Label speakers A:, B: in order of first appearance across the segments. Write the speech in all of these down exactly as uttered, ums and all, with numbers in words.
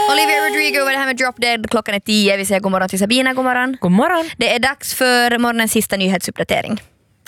A: Olivia Rodrigo var det här med Drop Dead. Klockan är tio. Vi säger god morgon till Sabina. God morgon.
B: God morgon.
A: Det är dags för morgonens sista nyhetsuppdatering.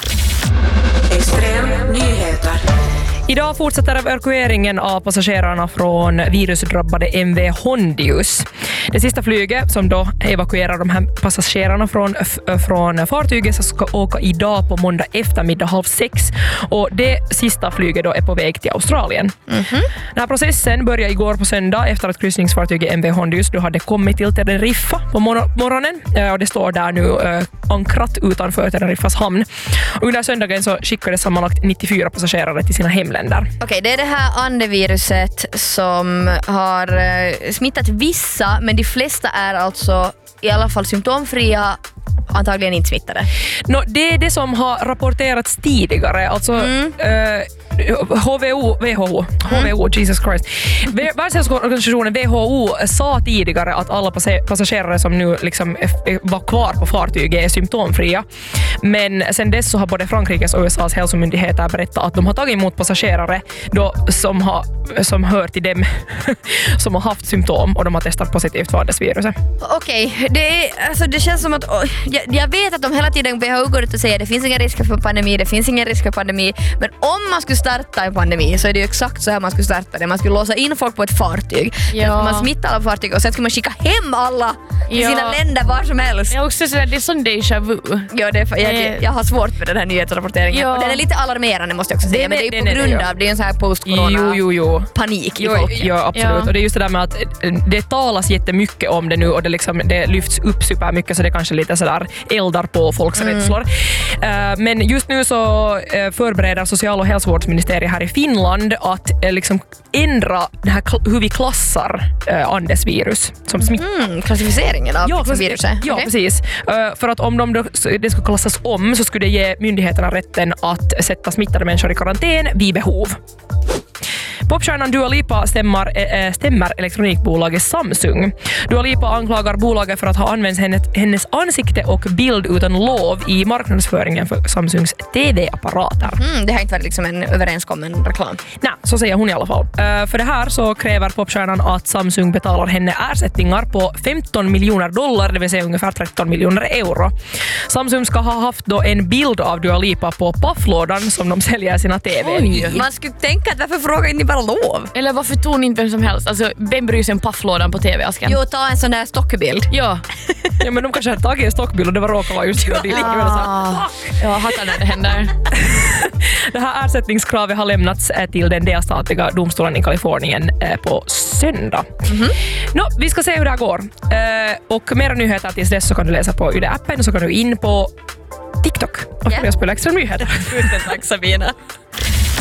C: Extrem nyheter.
B: Idag fortsätter evakueringen av passagerarna från virusdrabbade M V Hondius. Det sista flyget som då evakuerar de här passagerarna från, f- från fartyget så ska åka idag på måndag eftermiddag halv sex. Och det sista flyget då är på väg till Australien. Mm-hmm. Den här processen började igår på söndag efter att kryssningsfartyget M V Hondius då hade kommit till Teneriffa på mor- morgonen. Och det står där nu äh, ankrat utanför Teneriffas hamn. Och under söndagen så skickades sammanlagt nittiofyra passagerare till sina hemländer.
A: Okej, okay, det är det här andeviruset som har uh, smittat vissa, men de flesta är alltså i alla fall symptomfria, antagligen inte smittade.
B: No, det är det som har rapporterats tidigare, alltså mm. uh, H V O, W H O, H V O, mm. Jesus Christ. Världshälsoorganisationen W H O sa tidigare att alla passagerare som nu liksom var kvar på fartyget är symptomfria. Men sen dess så har både Frankrikes och U S A:s hälsomyndigheter berättat att de har tagit emot passagerare då som, har, som hör till dem som har haft symptom och de har testat positivt för det viruset.
A: Okej, okay, det, alltså det känns som att oh, jag, jag vet att de hela tiden W H O går ut och säger att det finns ingen risk för pandemi, det finns ingen risk för pandemi, men om man skulle starta en pandemi så är det ju exakt så här man skulle starta det. Man skulle låsa in folk på ett fartyg, ja. Man smittar alla fartyg och sen ska man skicka hem alla till ja. sina länder var som helst.
D: Jag också sådär, det är sån déjà vu.
A: Ja, det är, jag, jag har svårt med den här nyhetsrapporteringen. Ja. Och den är lite alarmerande måste jag också säga, det, men det är på grund av det är en sån här post-corona
B: jo, jo, jo.
A: panik i
B: jo,
A: folket.
B: Ja, absolut. Ja. Och det är just det där med att det talas jättemycket om det nu och det, liksom, det lyfts upp supermycket så det kanske lite sådär eldar på folks mm. rädslor. Uh, men just nu så uh, förbereder social- och hälsovårdsministeriet här i Finland att uh, liksom ändra det här, hur vi klassar uh, andesvirus som smitta.
A: Mm, klassificeringen av
B: ja,
A: klass- viruset.
B: Ja, okay. Precis. Uh, för att om de då, det ska klassas om så skulle det ge myndigheterna rätten att sätta smittade människor i karantän vid behov. Popstjärnan Dua Lipa stämmer, äh, stämmer elektronikbolaget Samsung. Dua Lipa anklagar bolaget för att ha använt hennes, hennes ansikte och bild utan lov i marknadsföringen för Samsungs T V-apparater.
A: Mm, det har inte varit liksom en överenskommen reklam.
B: Nej, så säger hon i alla fall. Uh, för det här så kräver popstjärnan att Samsung betalar henne ersättningar på femton miljoner dollar, det vill säga ungefär tretton miljoner euro. Samsung ska ha haft då en bild av Dua Lipa på pafflådan som de säljer sina T V.
A: Oj, man skulle tänka att varför frågar ni bara lov?
D: Eller varför tog ni inte vem som helst? Alltså, vem bryr sig om pafflådan på T V-asken?
A: Jo, ta en sån där stockbild.
D: Ja.
B: Ja, men de kanske har tagit en stockbild och det var råkar vara just det.
D: Ja, jag hatar när det händer.
B: Det här ersättningskravet har lämnats till den delstatliga domstolen i Kalifornien på söndag. Mm-hmm. Nå, vi ska se hur det här går. Och mera nyheter tills dess så kan du läsa på Y D-appen och så kan du in på TikTok och följa oss på Extra nyheter.
A: Tusen tack, Sabina.